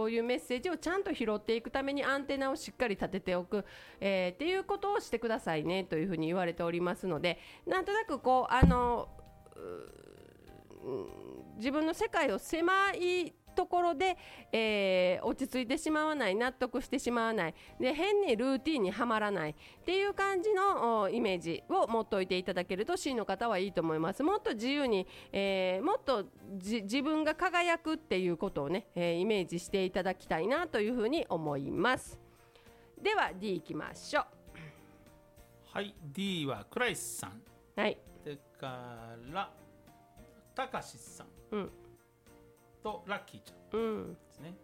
そういうメッセージをちゃんと拾っていくためにアンテナをしっかり立てておく、っていうことをしてくださいねというふうに言われておりますので、なんとなくこう自分の世界を狭いところで、落ち着いてしまわない、納得してしまわないで、変にルーティンにはまらないっていう感じのイメージを持っておいていただけると C の方はいいと思います。もっと自由に、もっと自分が輝くっていうことをね、イメージしていただきたいなというふうに思います。では D いきましょう。 はい、 D はクライスさん、 はい、 それからたかしさん、とラッキーちゃんですね。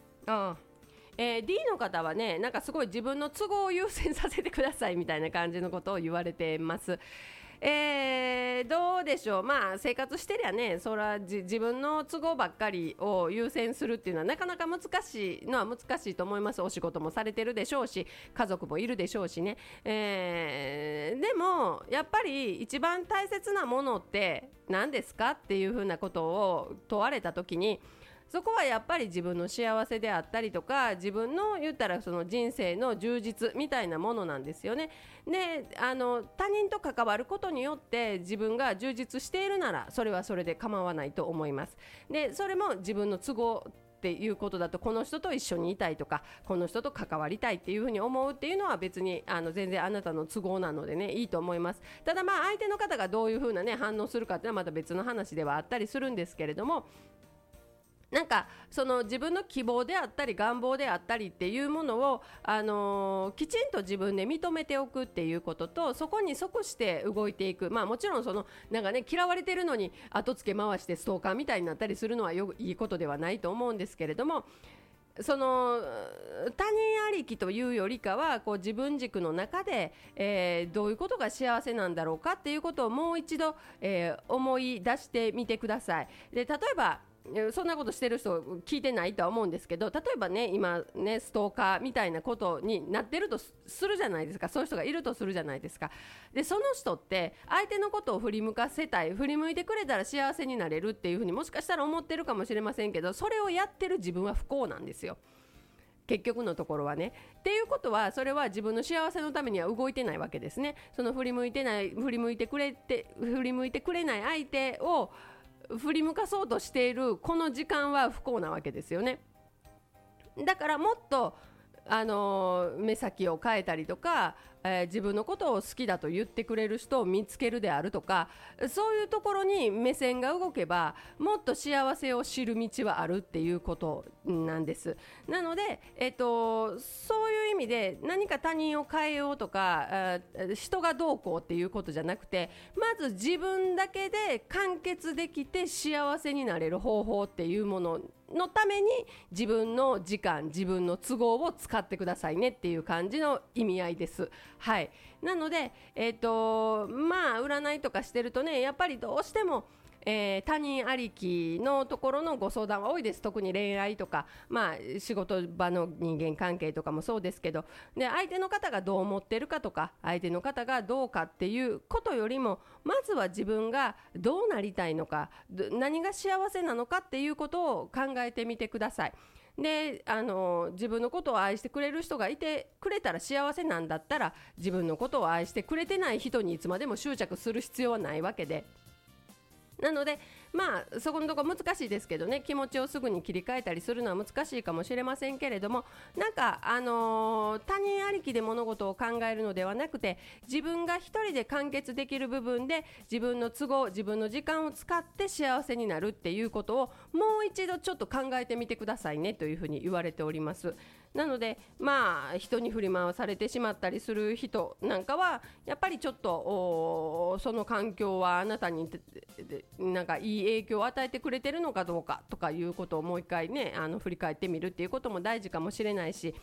D の方はね、なんかすごい自分の都合を優先させてくださいみたいな感じのことを言われてます。どうでしょう、生活してりゃね、そら自分の都合ばっかりを優先するっていうのはなかなか難しいのは難しいと思います。お仕事もされてるでしょうし、家族もいるでしょうしね、でもやっぱり一番大切なものって何ですかっていうふうなことを問われた時に、そこはやっぱり自分の幸せであったりとか、自分の言ったらその人生の充実みたいなものなんですよね。で、他人と関わることによって自分が充実しているならそれはそれで構わないと思います。で、それも自分の都合っていうことだと、この人と一緒にいたいとか、この人と関わりたいっていうふうに思うっていうのは別に全然あなたの都合なのでね、いいと思います。ただ相手の方がどういうふうなね反応するかっていうのはまた別の話ではあったりするんですけれども、なんかその自分の希望であったり願望であったりっていうものを、きちんと自分で認めておくっていうことと、そこに即して動いていく、もちろんそのなんかね、嫌われてるのに後付け回してストーカーみたいになったりするのはいいことではないと思うんですけれども、その他人ありきというよりかはこう自分軸の中で、どういうことが幸せなんだろうかっていうことをもう一度、思い出してみてください。で、例えばそんなことしてる人聞いてないとは思うんですけど、例えばね、今ねストーカーみたいなことになってるとするじゃないですか。そういう人がいるとするじゃないですか。で、その人って相手のことを振り向かせたい、振り向いてくれたら幸せになれるっていうふうにもしかしたら思ってるかもしれませんけど、それをやってる自分は不幸なんですよ、結局のところはね。っていうことは、それは自分の幸せのためには動いてないわけですね。その振り向いてくれない相手を振り向かそうとしているこの時間は不幸なわけですよね。だからもっと目先を変えたりとか、自分のことを好きだと言ってくれる人を見つけるであるとか、そういうところに目線が動けばもっと幸せを知る道はあるっていうことなんです。なので、そういう意味で何か他人を変えようとか人がどうこうっていうことじゃなくて、まず自分だけで完結できて幸せになれる方法っていうもののために自分の時間、自分の都合を使ってくださいねっていう感じの意味合いです。はい。なので、占いとかしてるとね、やっぱりどうしても他人ありきのところのご相談は多いです。特に恋愛とか、仕事場の人間関係とかもそうですけど、で、相手の方がどう思ってるかとか、相手の方がどうかっていうことよりも、まずは自分がどうなりたいのか、何が幸せなのかっていうことを考えてみてください。で、自分のことを愛してくれる人がいてくれたら幸せなんだったら、自分のことを愛してくれてない人にいつまでも執着する必要はないわけで、なので、そこのところ難しいですけどね、気持ちをすぐに切り替えたりするのは難しいかもしれませんけれども、なんか、他人ありきで物事を考えるのではなくて、自分が一人で完結できる部分で自分の都合、自分の時間を使って幸せになるっていうことをもう一度ちょっと考えてみてくださいねというふうに言われております。なので、人に振り回されてしまったりする人なんかはやっぱりちょっとその環境はあなたになんかいい影響を与えてくれてるのかどうかとかいうことをもう一回ね振り返ってみるっていうことも大事かもしれないし、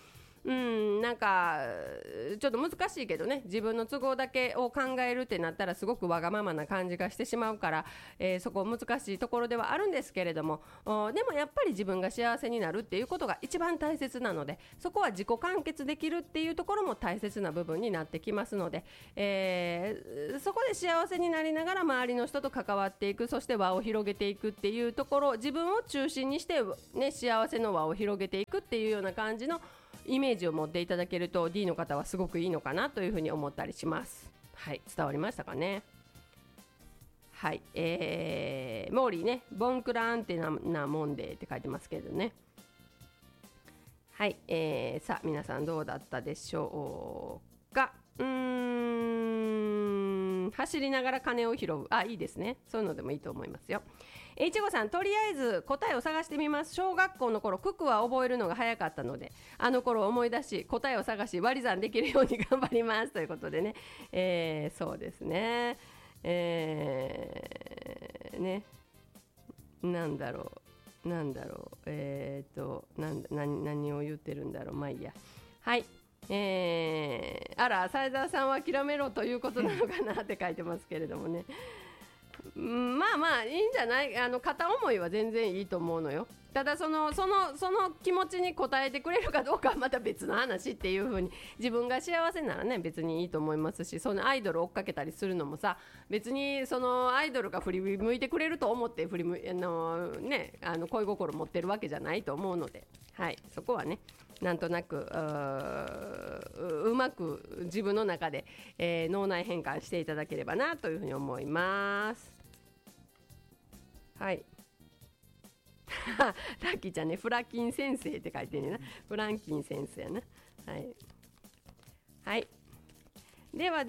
なんかちょっと難しいけどね、自分の都合だけを考えるってなったらすごくわがままな感じがしてしまうから、そこ難しいところではあるんですけれども、でもやっぱり自分が幸せになるっていうことが一番大切なので、そこは自己完結できるっていうところも大切な部分になってきますので、そこで幸せになりながら周りの人と関わっていく、そして輪を広げていくっていうところ、自分を中心にして、ね、幸せの輪を広げていくっていうような感じのイメージを持っていただけると D の方はすごくいいのかなというふうに思ったりします。はい、伝わりましたかね。はい、モーリーね、ボンクランテなもんでって書いてますけどね。はい、さあ皆さんどうだったでしょうか。走りながら金を拾う、いいですね、そういうのでもいいと思いますよ。いちごさん、とりあえず答えを探してみます。小学校の頃九九は覚えるのが早かったので、あの頃を思い出し答えを探し割り算できるように頑張りますということでね、そうですね、ね、なんだろう何を言ってるんだろう、まあいいや。はい、あら、斉沢さんは諦めろということなのかなって書いてますけれどもね、まあまあいいんじゃない、片思いは全然いいと思うのよ。ただその気持ちに応えてくれるかどうかはまた別の話っていう風に、自分が幸せならね別にいいと思いますし、そのアイドル追っかけたりするのもさ、別にそのアイドルが振り向いてくれると思って恋心持ってるわけじゃないと思うので、はい、そこはねなんとなくうまく自分の中で、脳内変換していただければなというふうに思います。はい。ラッキーちゃんね、フラキン先生って書いてるな。フランキン先生やな。はい。はい。では、こ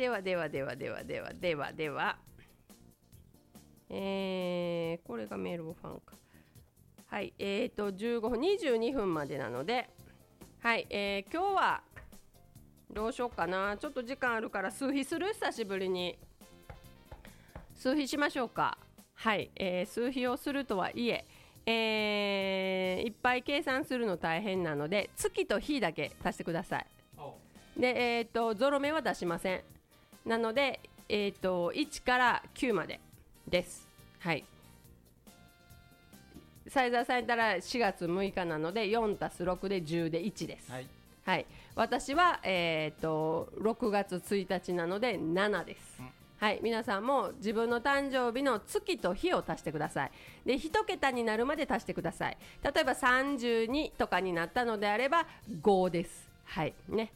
れがメールファンか。はい。15分、22分までなので、はい。今日はどうしようかな。ちょっと時間あるから数比する？久しぶりに。数比しましょうか。はい。数比をするとはいえ、いっぱい計算するの大変なので、月と日だけ足してください。で、ゾロ目は出しません。なので、1から9までです。はい。斉沢さんやったら4月6日なので 4+6 で10で1です。はい。はい、私は、6月1日なので7です。はい、皆さんも自分の誕生日の月と日を足してください。で、1桁になるまで足してください。例えば32とかになったのであれば5です。はいね、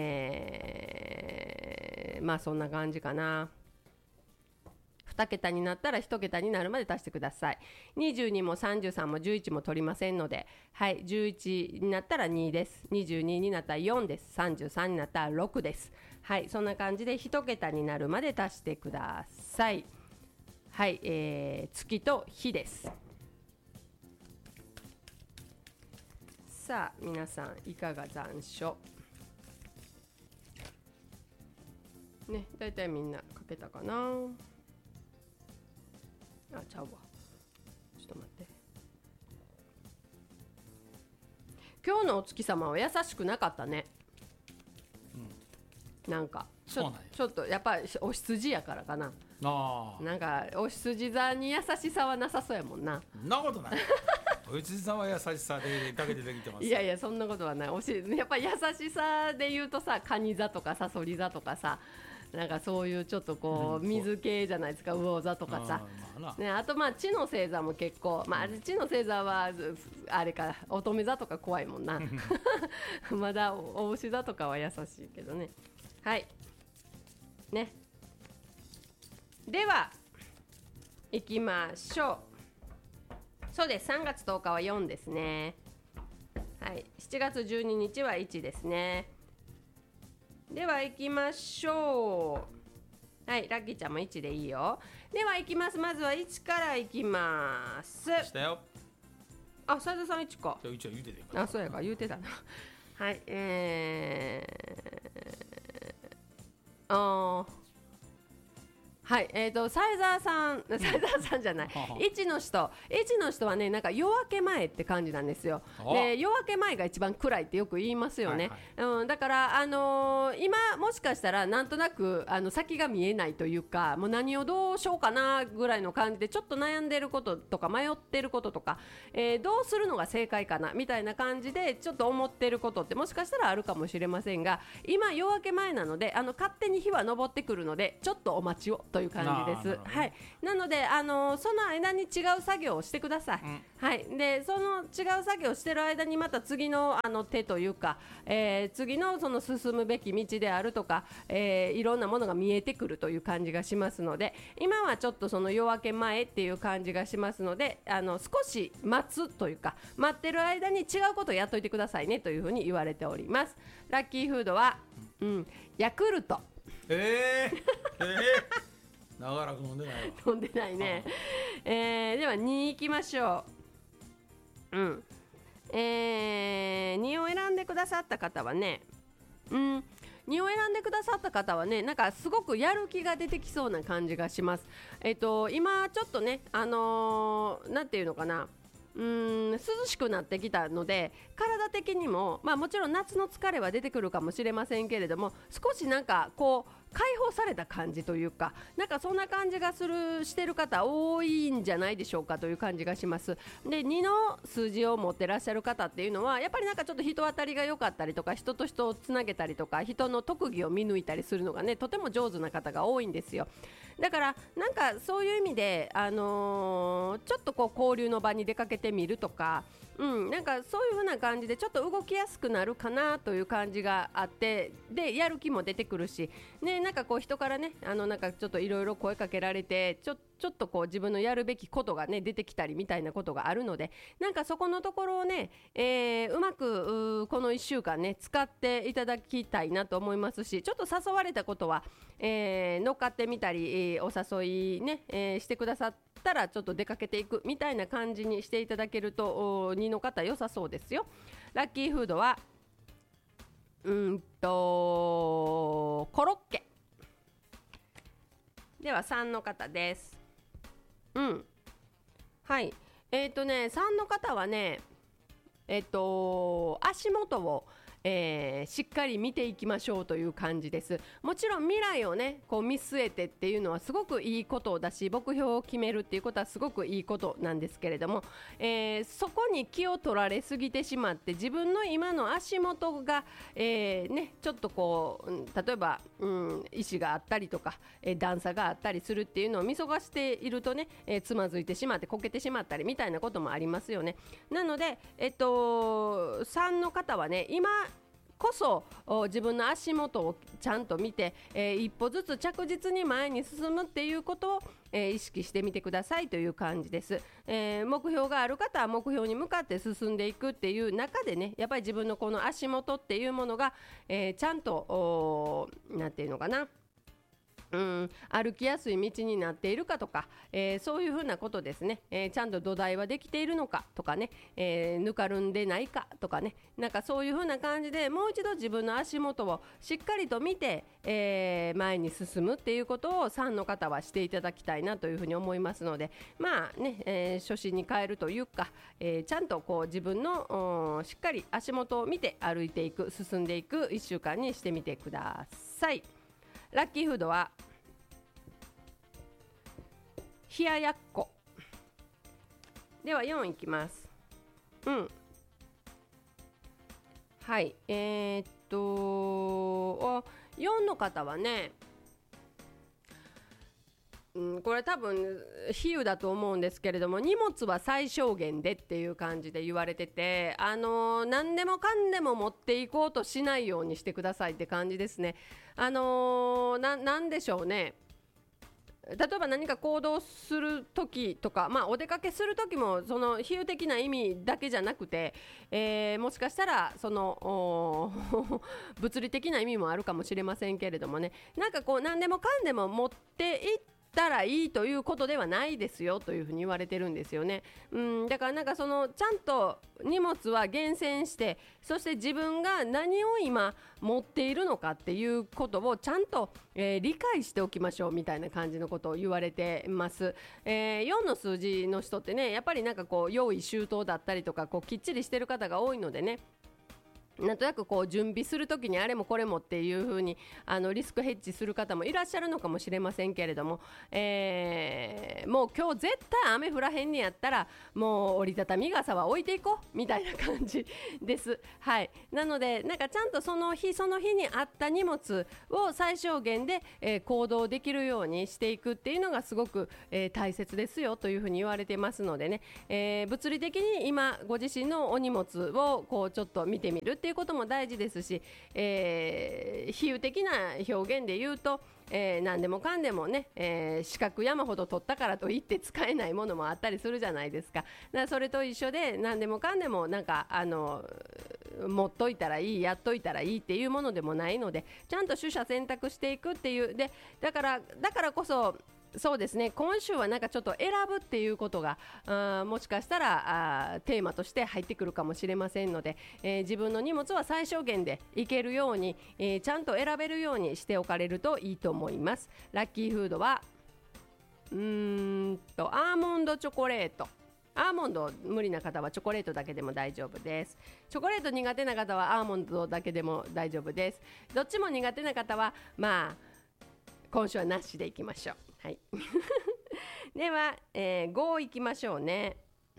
まあそんな感じかな。2桁になったら1桁になるまで足してください。22も33も11も取りませんので、はい、11になったら2です。22になったら4です。33になったら6です。はい、そんな感じで1桁になるまで足してください。はい、月と日です。さあ皆さんいかが残暑ね、だいたいみんな書けたかな。ちゃうわ、ちょっと待って。今日のお月様は優しくなかったね。なんかちょっとやっぱりお羊やからかな。なんかお羊座に優しさはなさそうやもんな。 そんなことないお羊さんは優しさでだけでできてます。 いやいやそんなことはない。やっぱり優しさで言うとさ、カニ座とかサソリ座とかさ、なんかそういうちょっとこう水系じゃないですか、魚座とかさ、ね、あとまあ地の星座も結構、まあ地の星座はあれか乙女座とか怖いもんなまだお牛座とかは優しいけどね。はいね、では行きましょう。そうです、3月10日は4ですね。はい、7月12日は1ですね。では行きましょう。はい、ラッキーちゃんも1でいいよ。では行きます。まずは1から行きます。 したよ。 斉田さん1か。 一応言うてて。 そうやか、言うてたなはい、 はい、サイザーさん、サイザーさんじゃない、1の人はね、なんか夜明け前って感じなんですよ。で、夜明け前が一番暗いってよく言いますよね。だから、今もしかしたらなんとなく先が見えないというか、もう何をどうしようかなぐらいの感じでちょっと悩んでることとか迷ってることとか、どうするのが正解かなみたいな感じでちょっと思ってることってもしかしたらあるかもしれませんが、今夜明け前なので勝手に日は昇ってくるのでちょっとお待ちをという感じです。はい、なのでその間に違う作業をしてください。はい、でその違う作業をしてる間にまた次の手というか、次のその進むべき道であるとか、いろんなものが見えてくるという感じがしますので、今はちょっとその夜明け前っていう感じがしますので、少し待つというか、待ってる間に違うことをやっといてくださいねというふうに言われております。ラッキーフードは、ヤクルト。 長らく飲んでないわ。 飲んでないね。では2いきましょう。2を選んでくださった方はね、2を選んでくださった方はね、なんかすごくやる気が出てきそうな感じがします。今ちょっとね、なんていうのかな、涼しくなってきたので、体的にも、もちろん夏の疲れは出てくるかもしれませんけれども、少しなんかこう解放された感じというか、なんかそんな感じがしてる方多いんじゃないでしょうかという感じがします。で、2の数字を持ってらっしゃる方っていうのはやっぱりなんかちょっと人当たりが良かったりとか、人と人をつなげたりとか、人の特技を見抜いたりするのがね、とても上手な方が多いんですよ。だからなんかそういう意味で、ちょっとこう交流の場に出かけてみるとか、なんかそういう風な感じでちょっと動きやすくなるかなという感じがあって、でやる気も出てくるし、ね、なんかこう人からね、なんかちょっといろいろ声かけられて、ちょっとこう自分のやるべきことがね出てきたりみたいなことがあるので、なんかそこのところをね、うまくこの1週間ね使っていただきたいなと思いますし、ちょっと誘われたことは、乗っかってみたり、お誘いね、してくださったらちょっと出かけていくみたいな感じにしていただけると2の方良さそうですよ。ラッキーフードはコロッケでは3の方です。はい、3の方はね、足元をしっかり見ていきましょうという感じです。もちろん未来をねこう見据えてっていうのはすごくいいことだし、目標を決めるっていうことはすごくいいことなんですけれども、そこに気を取られすぎてしまって自分の今の足元が、ちょっとこう例えば、石があったりとか、段差があったりするっていうのを見逃しているとね、つまずいてしまってこけてしまったりみたいなこともありますよね。なので、3の方はね、今こそ自分の足元をちゃんと見て、一歩ずつ着実に前に進むっていうことを、意識してみてくださいという感じです。目標がある方は目標に向かって進んでいくっていう中でね、やっぱり自分のこの足元っていうものが、ちゃんとなんていうのかな、歩きやすい道になっているかとか、そういうふうなことですね。ちゃんと土台はできているのかとかね、ぬかるんでないかとかね、なんかそういうふうな感じでもう一度自分の足元をしっかりと見て、前に進むっていうことを3の方はしていただきたいなというふうに思いますので、まあね、初心に変えるというか、ちゃんとこう自分のしっかり足元を見て歩いていく、進んでいく1週間にしてみてください。ラッキーフードは冷ややっこでは4いきます。はい、4の方はね、これ多分比喩だと思うんですけれども、荷物は最小限でっていう感じで言われてて、何でもかんでも持っていこうとしないようにしてくださいって感じですね。なんでしょうね、例えば何か行動する時とか、お出かけする時もその比喩的な意味だけじゃなくて、もしかしたらその物理的な意味もあるかもしれませんけれどもね、なんかこう何でもかんでも持っていったらいいということではないですよというふうに言われてるんですよね。だからなんかそのちゃんと荷物は厳選して、そして自分が何を今持っているのかっていうことをちゃんと、理解しておきましょうみたいな感じのことを言われてます。4の数字の人ってね、やっぱりなんかこう用意周到だったりとか、こうきっちりしてる方が多いのでね、なんとなくこう準備するときにあれもこれもっていう風にリスクヘッジする方もいらっしゃるのかもしれませんけれども、もう今日絶対雨降らへんにやったらもう折りたたみ傘は置いていこうみたいな感じです。はい、なのでなんかちゃんとその日その日にあった荷物を最小限で、行動できるようにしていくっていうのがすごく、大切ですよというふうに言われてますのでね、物理的に今ご自身のお荷物をこうちょっと見てみるっていうことも大事ですし、比喩的な表現で言うと、何でもかんでもね、四角山ほど取ったからといって使えないものもあったりするじゃないですか。だからそれと一緒で何でもかんでもなんか持っといたらいい、やっといたらいいっていうものでもないので、ちゃんと取捨選択していくっていうで、だからこそそうですね、今週はなんかちょっと選ぶっていうことがもしかしたらテーマとして入ってくるかもしれませんので、自分の荷物は最小限でいけるように、ちゃんと選べるようにしておかれるといいと思います。ラッキーフードはアーモンドチョコレート。アーモンド無理な方はチョコレートだけでも大丈夫です。チョコレート苦手な方はアーモンドだけでも大丈夫です。どっちも苦手な方はまあ今週はなしでいきましょう。はい、では、5いきましょうね。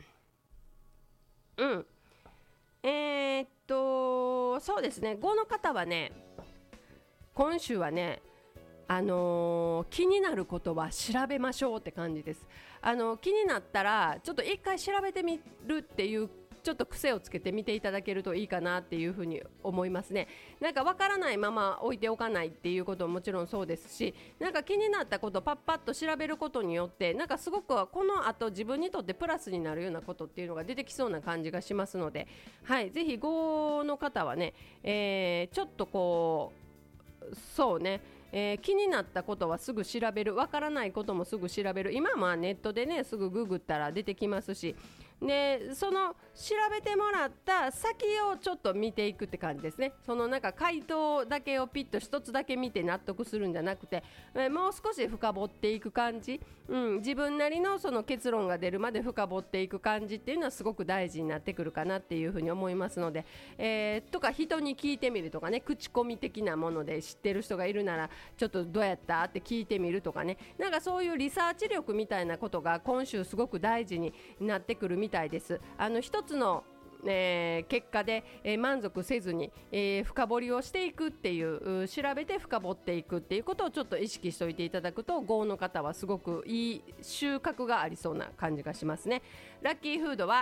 そうですね、5の方はね、今週はね、気になることは調べましょうって感じです。気になったらちょっと一回調べてみるっていうちょっと癖をつけてみていただけるといいかなっていうふうに思いますね。なんかわからないまま置いておかないっていうことももちろんそうですし、なんか気になったことをパッパッと調べることによって、なんかすごくこの後自分にとってプラスになるようなことっていうのが出てきそうな感じがしますので、はい、ぜひ5の方はね、ちょっとこうそうね、気になったことはすぐ調べる、わからないこともすぐ調べる。今はネットでねすぐググったら出てきますし、でその調べてもらった先をちょっと見ていくって感じですね。そのなんか回答だけをピッと一つだけ見て納得するんじゃなくて、もう少し深掘っていく感じ、自分なりのその結論が出るまで深掘っていく感じっていうのはすごく大事になってくるかなっていうふうに思いますので、とか人に聞いてみるとかね、口コミ的なもので知ってる人がいるならちょっとどうやったって聞いてみるとかね、なんかそういうリサーチ力みたいなことが今週すごく大事になってくるみたいです。一つの結果で、満足せずに、深掘りをしていくっていう調べて深掘っていくっていうことをちょっと意識しておいていただくと、5の方はすごくいい収穫がありそうな感じがしますね。ラッキーフード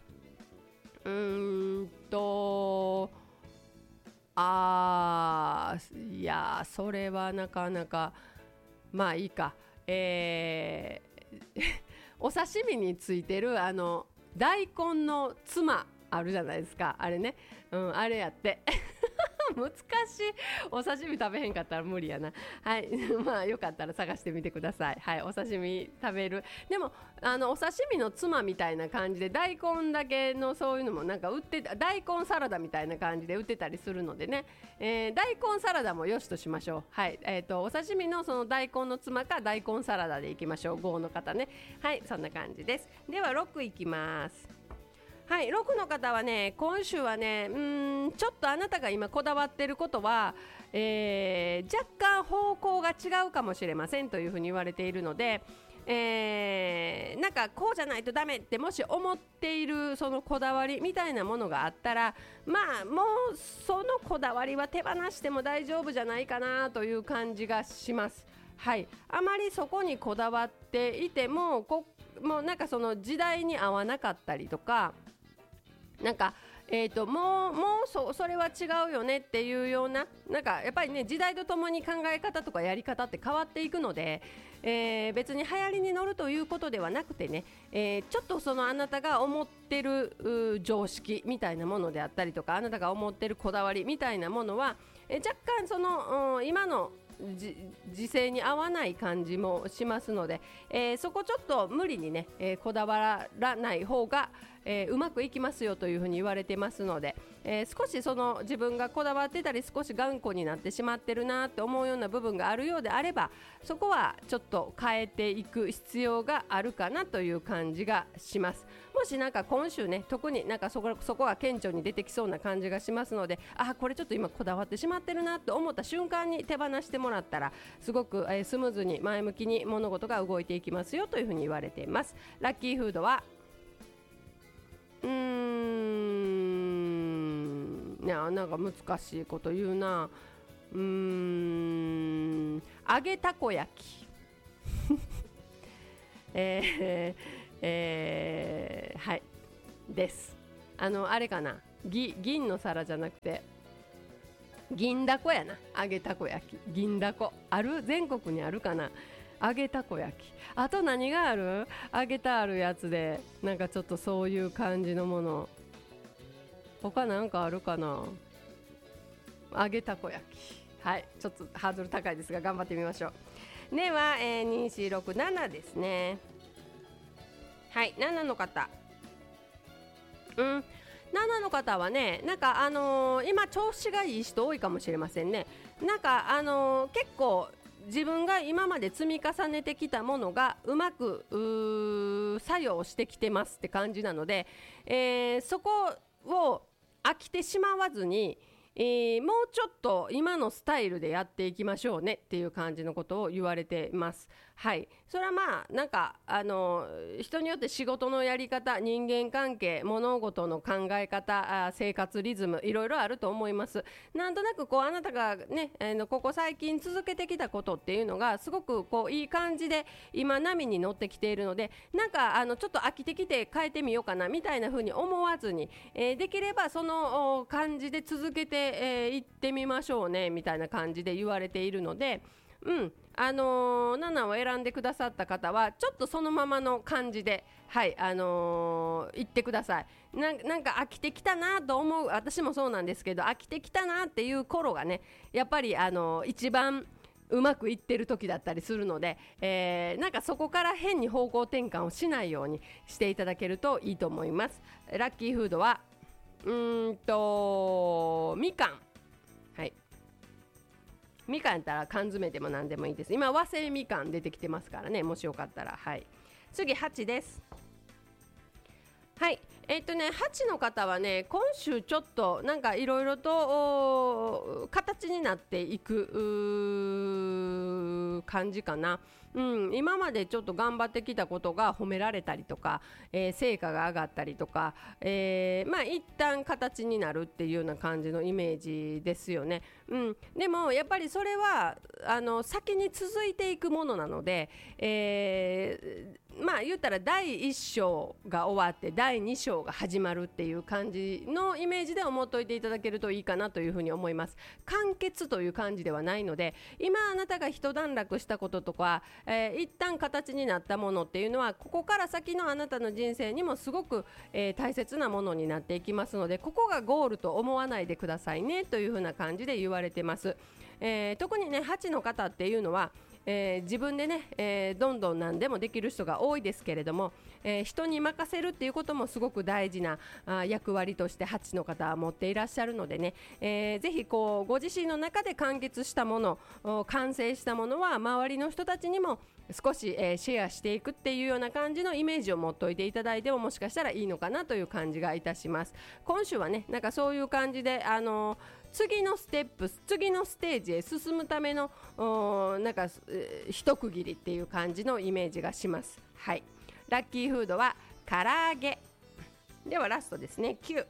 はいやそれはなかなかまあいいか、お刺身についてる大根のつまあるじゃないですか、あれね、あれやって難しい。お刺身食べへんかったら無理やな。はい、まあよかったら探してみてください。はい、お刺身食べる。でもお刺身のつまみたいな感じで大根だけのそういうのもなんか売ってた、大根サラダみたいな感じで売ってたりするのでね、大根サラダもよしとしましょう。はい、お刺身のその大根のつまか大根サラダでいきましょう。5の方ね。はい、そんな感じです。では6いきます。はい、6の方はね、今週はね、ちょっとあなたが今こだわってることは、若干方向が違うかもしれませんというふうに言われているので、なんかこうじゃないとダメってもし思っているそのこだわりみたいなものがあったら、まあもうそのこだわりは手放しても大丈夫じゃないかなという感じがします。はい、あまりそこにこだわっていてももうなんかその時代に合わなかったりとか、なんかもうそれは違うよねっていうような、なんかやっぱりね時代とともに考え方とかやり方って変わっていくので、別に流行りに乗るということではなくてね、ちょっとそのあなたが思ってる常識みたいなものであったりとか、あなたが思ってるこだわりみたいなものは、若干その今の時勢に合わない感じもしますので、そこちょっと無理にね、こだわらない方がうまくいきますよというふうに言われてますので、少しその自分がこだわってたり少し頑固になってしまってるなって思うような部分があるようであれば、そこはちょっと変えていく必要があるかなという感じがします。もしなんか今週ね、特になんかそこが顕著に出てきそうな感じがしますので、これちょっと今こだわってしまってるなと思った瞬間に手放してもらったらすごくスムーズに前向きに物事が動いていきますよというふうに言われています。ラッキーフードはなんか難しいこと言うな。揚げたこ焼きはいです。あれかな、銀の皿じゃなくて銀だこやな。揚げたこ焼き、銀だこある？全国にあるかな、揚げたこ焼き。あと何がある？揚げたあるやつでなんかちょっとそういう感じのもの、他なんかあるかな。揚げたこ焼き、はい、ちょっとハードル高いですが頑張ってみましょう。では、2467ですね。はい、7の方、7の方はね、なんか今調子がいい人多いかもしれませんね。なんか結構自分が今まで積み重ねてきたものがうまく作用してきてますって感じなので、そこを飽きてしまわずに、もうちょっと今のスタイルでやっていきましょうねっていう感じのことを言われています。はい、それはまあなんか人によって仕事のやり方、人間関係、物事の考え方、生活リズム、いろいろあると思います。なんとなくあなたがね、ここ最近続けてきたことっていうのがすごくいい感じで今波に乗ってきているので、なんかちょっと飽きてきて変えてみようかなみたいな風に思わずに、できればその感じで続けていってみましょうねみたいな感じで言われているので、7を選んでくださった方はちょっとそのままの感じで、はい、言ってください。なんか飽きてきたなと思う、私もそうなんですけど、飽きてきたなっていう頃がね、やっぱり一番うまくいってる時だったりするので、なんかそこから変に方向転換をしないようにしていただけるといいと思います。ラッキーフードはみかん。はい、みかんやったら缶詰でも何でもいいです。今和製みかん出てきてますからね、もしよかったら。はい、次8です。はい、8の方はね、今週ちょっとなんかいろいろと形になっていく感じかな。今までちょっと頑張ってきたことが褒められたりとか、成果が上がったりとか、一旦形になるっていうような感じのイメージですよね。でもやっぱりそれは先に続いていくものなので、言ったら第1章が終わって第2章が始まるっていう感じのイメージで思っておいていただけるといいかなというふうに思います。完結という感じではないので、今あなたが一段落したこととか、一旦形になったものっていうのはここから先のあなたの人生にもすごく、大切なものになっていきますので、ここがゴールと思わないでくださいねというふうな感じで言われてます。特にね8の方っていうのは自分でね、どんどん何でもできる人が多いですけれども、人に任せるっていうこともすごく大事な役割として8の方は持っていらっしゃるのでね、ぜひご自身の中で完結したもの、完成したものは周りの人たちにも少し、シェアしていくっていうような感じのイメージを持っておいていただいてももしかしたらいいのかなという感じがいたします。今週はね、なんかそういう感じで次のステップ、次のステージへ進むためのなんか一区切りっていう感じのイメージがします。はい、ラッキーフードは唐揚げではラストですね。9、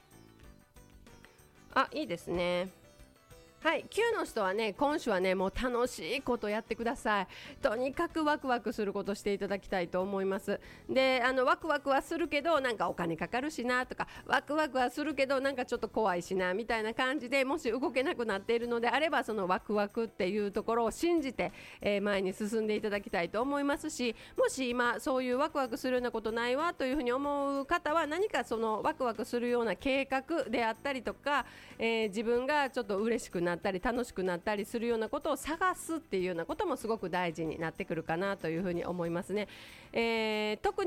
いいですね。はい、9の人はね、今週はね、もう楽しいことやってください。とにかくワクワクすることしていただきたいと思います。で、ワクワクはするけどなんかお金かかるしなとか、ワクワクはするけどなんかちょっと怖いしなみたいな感じで、もし動けなくなっているのであれば、そのワクワクっていうところを信じて、前に進んでいただきたいと思いますし、もし今そういうワクワクするようなことないわというふうに思う方は、何かそのワクワクするような計画であったりとか、自分がちょっと嬉しくななったり楽しくなったりするようなことを探すっていうようなこともすごく大事になってくるかなというふうに思いますね。特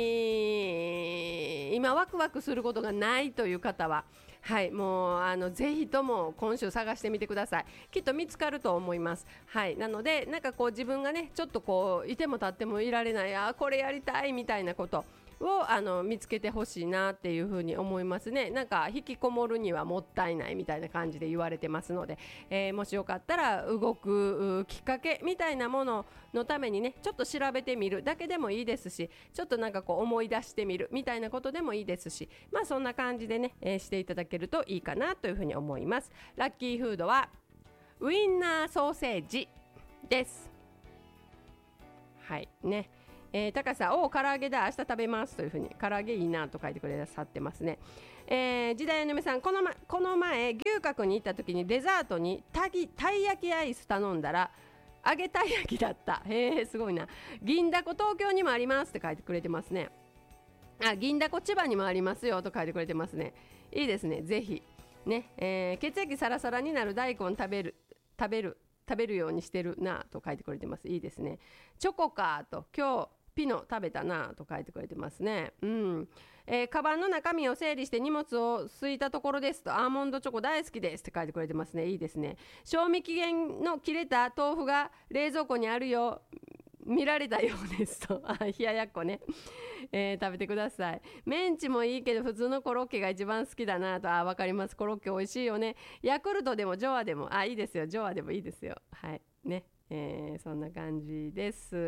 に、今ワクワクすることがないという方は、はい、もうぜひとも今週探してみてください。きっと見つかると思います。はい、なのでなんかこう自分がねちょっとこういても立ってもいられない、これやりたいみたいなことを見つけてほしいなっていうふうに思いますね。なんか引きこもるにはもったいないみたいな感じで言われてますので、もしよかったら動くきっかけみたいなもののためにねちょっと調べてみるだけでもいいですし、ちょっとなんかこう思い出してみるみたいなことでもいいですし、まあそんな感じでね、していただけるといいかなというふうに思います。ラッキーフードはウインナーソーセージです。はいね。高橋さん、唐揚げだ、明日食べますというふうに、唐揚げいいなと書いてくださってますね。時代の嫁さん、この前牛角に行った時にデザートにたい焼きアイス頼んだら揚げたい焼きだった。すごいな。銀だこ東京にもありますって書いてくれてますね。銀だこ千葉にもありますよと書いてくれてますね。いいですね、ぜひね。血液サラサラになる大根食べるようにしてるなと書いてくれてます。いいですね。チョコかと、今日ピノ食べたなと書いてくれてますね。カバンの中身を整理して荷物をすいたところですと、アーモンドチョコ大好きですって書いてくれてますね。いいですね。賞味期限の切れた豆腐が冷蔵庫にあるよ見られたようですと、冷ややっこね、食べてください。メンチもいいけど普通のコロッケが一番好きだなと。わかります。コロッケ美味しいよね。ヤクルトでもジョアでもいいですよ。ジョアでもいいですよ。はいね、そんな感じです。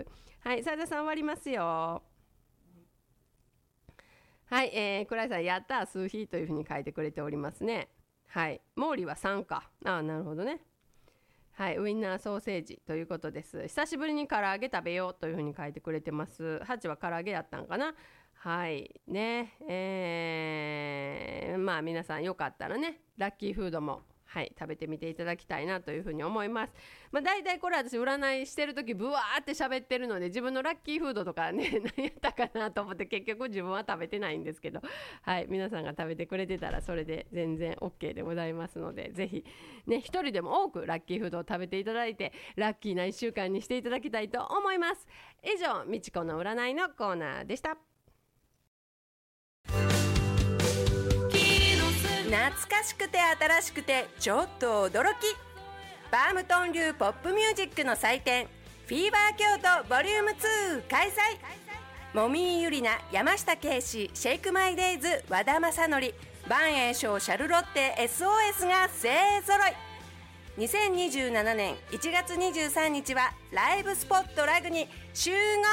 はい、斉田さん終わりますよ。はい、倉井さんやった数比というふうに書いてくれておりますね。はい、毛利は3か。なるほどね。はい、ウインナーソーセージということです。久しぶりに唐揚げ食べようというふうに書いてくれてます。ハチは唐揚げやったんかな。はいね、まあ皆さんよかったらねラッキーフードも食べてみていただきたいなというふうに思います。だいたいこれ私占いしてる時ブワーって喋ってるので自分のラッキーフードとかね何やったかなと思って結局自分は食べてないんですけど、はい皆さんが食べてくれてたらそれで全然 OK でございますので、ぜひね一人でも多くラッキーフードを食べていただいてラッキーな1週間にしていただきたいと思います。以上、みちこの占いのコーナーでした。 懐かしくて新しくてちょっと驚き、バームトン流ポップミュージックの祭典フィーバー京都ボリューム2開催。もみーゆりな、山下圭史、シェイクマイデイズ、和田正則、万栄翔、シャルロッテ SOS が勢ぞろい。2027年1月23日はライブスポットラグに集合。